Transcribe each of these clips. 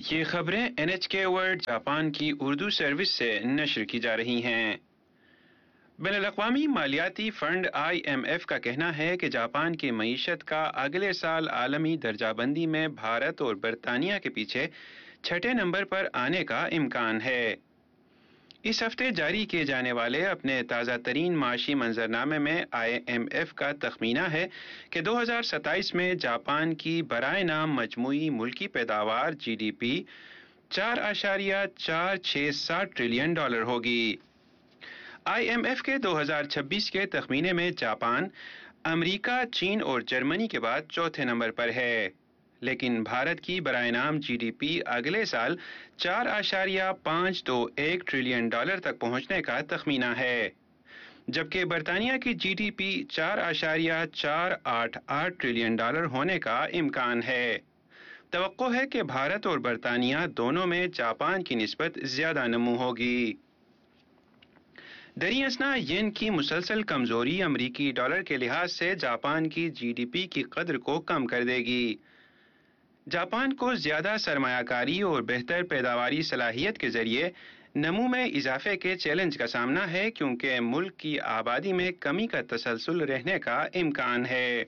یہ خبریں NHK world Japan کی اردو سروس سے نشر کی جا رہی ہیں۔ بین الاقوامی مالیاتی فنڈ IMF کا کہنا ہے کہ جاپان کی معیشت کا اگلے سال عالمی درجہ بندی میں بھارت اور برطانیہ کے پیچھے چھٹے نمبر پر آنے کا امکان ہے۔ اس ہفتے جاری کیے جانے والے اپنے تازہ ترین معاشی منظرنامے میں IMF کا تخمینہ ہے کہ 2027 میں جاپان کی برائے نام مجموعی ملکی پیداوار GDP 4.467 ٹریلین ڈالر ہوگی۔ IMF کے 2026 کے تخمینے میں جاپان، امریکہ، چین اور جرمنی کے بعد چوتھے نمبر پر ہے، لیکن بھارت کی برائے نام GDP اگلے سال 4.521 ٹریلین ڈالر تک پہنچنے کا تخمینہ ہے، جبکہ برطانیہ کی GDP 4.488 ٹریلین ڈالر ہونے کا امکان ہے۔ توقع ہے کہ بھارت اور برطانیہ دونوں میں جاپان کی نسبت زیادہ نمو ہوگی۔ دریں اثنا ین کی مسلسل کمزوری امریکی ڈالر کے لحاظ سے جاپان کی GDP کی قدر کو کم کر دے گی۔ جاپان کو زیادہ سرمایہ کاری اور بہتر پیداواری صلاحیت کے ذریعے نمو میں اضافے کے چیلنج کا سامنا ہے، کیونکہ ملک کی آبادی میں کمی کا تسلسل رہنے کا امکان ہے۔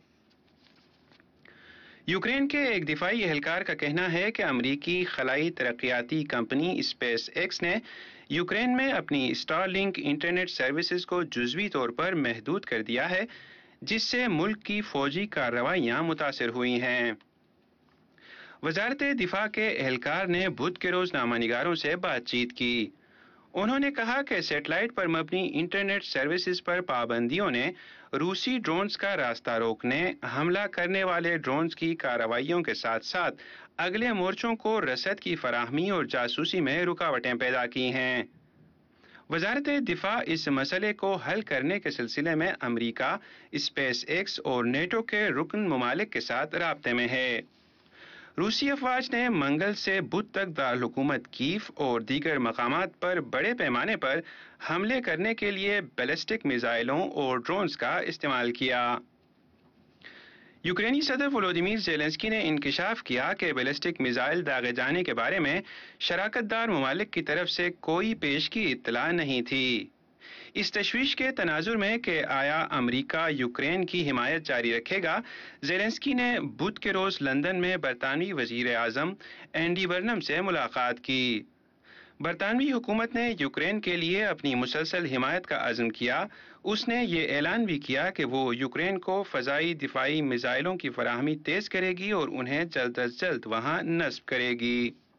یوکرین کے ایک دفاعی اہلکار کا کہنا ہے کہ امریکی خلائی ترقیاتی کمپنی اسپیس ایکس نے یوکرین میں اپنی اسٹار لنک انٹرنیٹ سروسز کو جزوی طور پر محدود کر دیا ہے، جس سے ملک کی فوجی کارروائیاں متاثر ہوئی ہیں۔ وزارت دفاع کے اہلکار نے بدھ کے روز نامہ نگاروں سے بات چیت کی۔ انہوں نے کہا کہ سیٹلائٹ پر مبنی انٹرنیٹ سروسز پر پابندیوں نے روسی ڈرونز کا راستہ روکنے، حملہ کرنے والے ڈرونز کی کارروائیوں کے ساتھ ساتھ اگلے مورچوں کو رسد کی فراہمی اور جاسوسی میں رکاوٹیں پیدا کی ہیں۔ وزارت دفاع اس مسئلے کو حل کرنے کے سلسلے میں امریکہ، اسپیس ایکس اور نیٹو کے رکن ممالک کے ساتھ رابطے میں ہے۔ روسی افواج نے منگل سے بدھ تک دارالحکومت کیف اور دیگر مقامات پر بڑے پیمانے پر حملے کرنے کے لیے بیلسٹک میزائلوں اور ڈرونز کا استعمال کیا۔ یوکرینی صدر ولودیمیر زیلنسکی نے انکشاف کیا کہ بیلسٹک میزائل داغے جانے کے بارے میں شراکت دار ممالک کی طرف سے کوئی پیشگی اطلاع نہیں تھی۔ اس تشویش کے تناظر میں کہ آیا امریکہ یوکرین کی حمایت جاری رکھے گا، زیلنسکی نے بدھ کے روز لندن میں برطانوی وزیر اعظم اینڈی برنم سے ملاقات کی۔ برطانوی حکومت نے یوکرین کے لیے اپنی مسلسل حمایت کا عزم کیا۔ اس نے یہ اعلان بھی کیا کہ وہ یوکرین کو فضائی دفاعی میزائلوں کی فراہمی تیز کرے گی اور انہیں جلد از جلد وہاں نصب کرے گی۔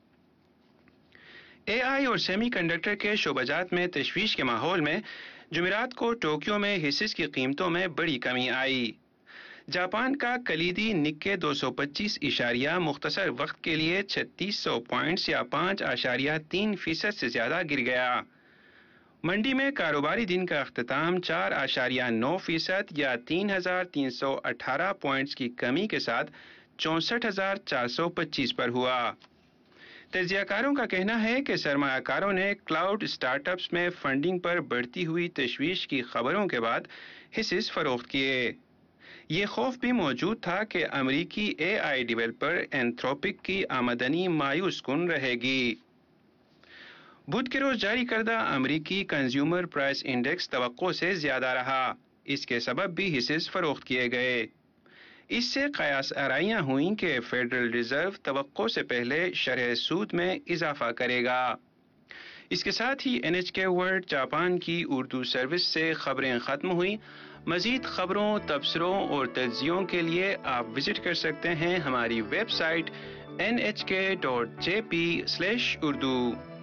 AI اور سیمی کنڈکٹر کے شعبہ جات میں تشویش کے ماحول میں جمعرات کو ٹوکیو میں حصص کی قیمتوں میں بڑی کمی آئی۔ جاپان کا کلیدی نکے 225 اشاریہ مختصر وقت کے لیے 3600 پوائنٹس یا 5.3% سے زیادہ گر گیا۔ منڈی میں کاروباری دن کا اختتام 4.9% یا 3318 پوائنٹس کی کمی کے ساتھ 64,425 پر ہوا۔ تجزیہ کاروں کا کہنا ہے کہ سرمایہ کاروں نے کلاؤڈ اسٹارٹ اپس میں فنڈنگ پر بڑھتی ہوئی تشویش کی خبروں کے بعد حصص فروخت کیے۔ یہ خوف بھی موجود تھا کہ امریکی AI ڈیولپر اینتھروپک کی آمدنی مایوس کن رہے گی۔ بدھ کے روز جاری کردہ امریکی کنزیومر پرائس انڈیکس توقع سے زیادہ رہا۔ اس کے سبب بھی حصص فروخت کیے گئے۔ اس سے قیاس آرائیاں ہوئیں کہ فیڈرل ریزرو توقع سے پہلے شرح سود میں اضافہ کرے گا۔ اس کے ساتھ ہی NHK ورلڈ جاپان کی اردو سروس سے خبریں ختم ہوئیں۔ مزید خبروں، تبصروں اور تجزیوں کے لیے آپ وزٹ کر سکتے ہیں ہماری ویب سائٹ nhk.jp/urdu۔